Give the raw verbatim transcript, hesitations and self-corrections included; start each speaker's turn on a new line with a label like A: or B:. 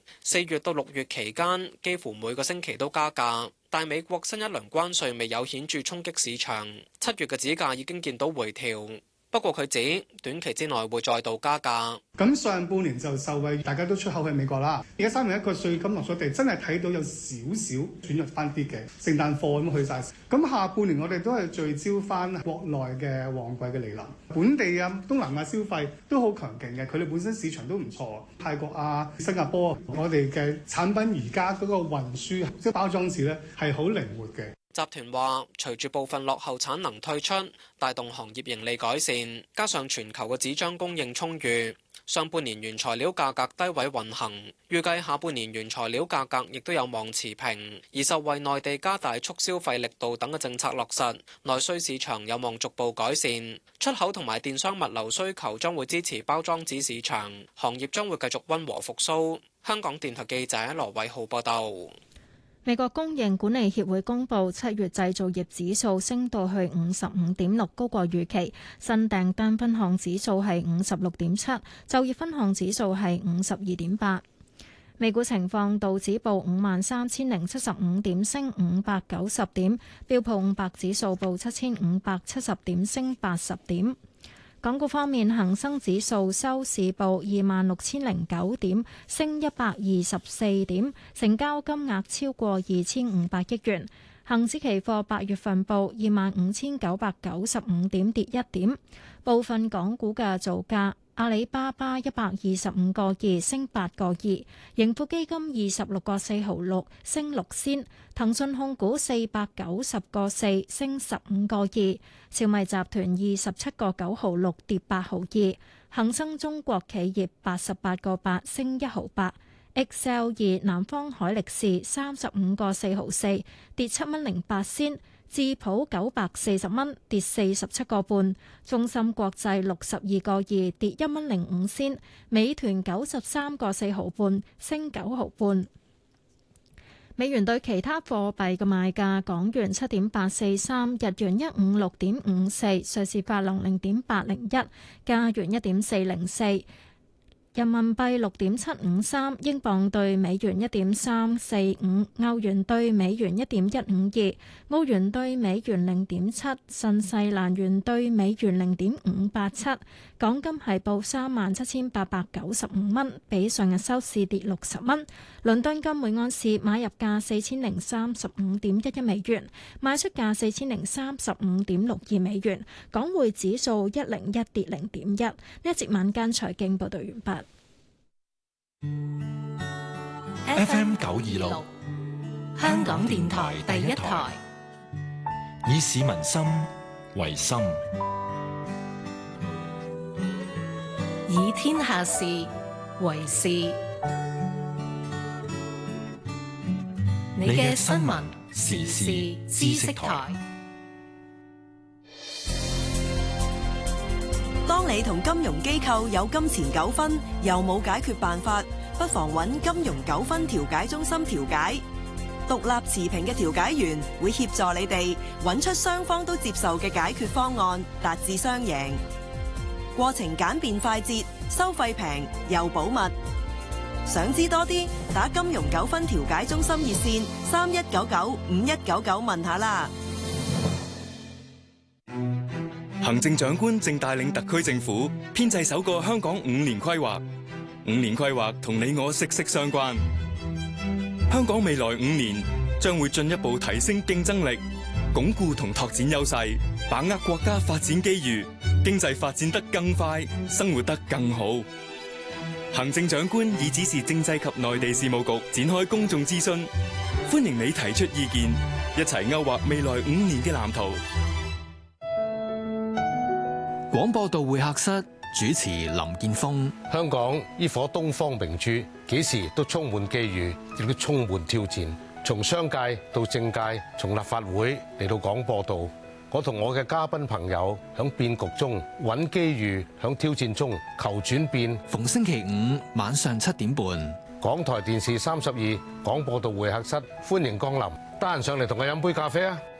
A: 四月到六月期間幾乎每個星期都加價，但美國新一輪關稅未有顯著衝擊市場，七月嘅指價已經見到回調。不過佢指短期之內會再度加價。
B: 咁上半年就受惠，大家都出口去美國啦。而家三年一個稅金落咗地，真係睇到有少少轉弱翻啲嘅聖誕貨咁去晒。咁下半年我哋都係聚焦翻國內嘅旺季嘅嚟臨，本地啊東南亞消費都好強勁嘅，佢哋本身市場都唔錯。泰國啊、新加坡，我哋嘅產品而家嗰個運輸即係包裝紙咧係好靈活嘅。
A: 集團話，隨住部分落後產能退出，帶動行業盈利改善，加上全球嘅紙張供應充裕，上半年原材料價格低位運行，預計下半年原材料價格亦都有望持平。而受惠內地加大促消費力度等嘅政策落實，內需市場有望逐步改善，出口同埋電商物流需求將會支持包裝紙市場，行業將會繼續溫和復甦。香港電台記者羅偉浩報道。
C: 美國供應管理協會公佈七月製造業指數升到去五十五點六，高過預期。新訂單分項指數係五十六點七，就業分項指數係五十二點八。美股情況，道指報五萬三千零七十五點，升五百九十點；標普五百指數報七千五百七十點，升八十點。港股方面，恒生指數收市報二萬六千零九點，升一百二十四點，成交金額超過二千五百億元。恒指期貨八月份報二萬五千九百九十五點，跌一點。部分港股嘅造價：阿里巴巴一百二十五個二升八個二，盈富基金二十六個四毫六升六仙，騰訊控股四百九十個四升十五個二，小米集團二十七個九毫六跌八毫二，恒生中國企業八十八個八升一毫八。X L 二南方海力士三十五個四毫四跌七蚊零八仙，智普九百四十蚊跌四十七個半，中芯國際六十二個二跌一蚊零五仙，美團九十三個四毫半升九毫半。美元對其他貨幣嘅賣價：港元七點八四三，日元一五六點五四，瑞士法郎零點八零一，加元一點四零四。人民幣六點七五三，英鎊對美元一點三四五，歐元對美元一點一五二，澳元對美元零點七，新西蘭元對美元零點五八七。港金係報三萬七千八百九十五蚊，比上日收市跌六十蚊。倫敦金每盎司買入價四千零三十五點一一美元，賣出價四千零三十五點六二美元。港匯指數一零一跌零點一。呢一節晚間財經報道完畢。
D: F M 九二六，香港電台第一台，以市民心為心，
E: 以天下事為事。你嘅新聞時事知識台。
F: 當你同金融機構有金錢糾紛，又冇解決辦法，不妨揾金融糾紛調解中心調解。獨立持平嘅調解員會協助你哋揾出雙方都接受嘅解決方案，達至雙贏。過程簡便快捷，收費平又保密。想知多啲，打金融糾紛調解中心熱線三一九九五一九九問下啦。
G: 行政長官正帶領特區政府編製首個香港五年規劃，五年規劃同你我息息相關。香港未來五年將會進一步提升競爭力，鞏固同拓展優勢，把握國家發展機遇，經濟發展得更快，生活得更好。行政長官已指示政制及內地事務局展開公眾諮詢，歡迎你提出意見，一齊勾畫未來五年嘅藍圖。
H: 廣播道會客室主持林建峰。
I: 香港呢顆東方明珠，幾時都充滿機遇，亦都充滿挑戰。從商界到政界，從立法會嚟到廣播道，我同我嘅嘉賓朋友響變局中揾機遇，響挑戰中求轉變。
H: 逢星期五晚上七點半，
I: 港台電視三十二廣播道會客室，歡迎光臨。得閒上嚟同我飲杯咖啡啊！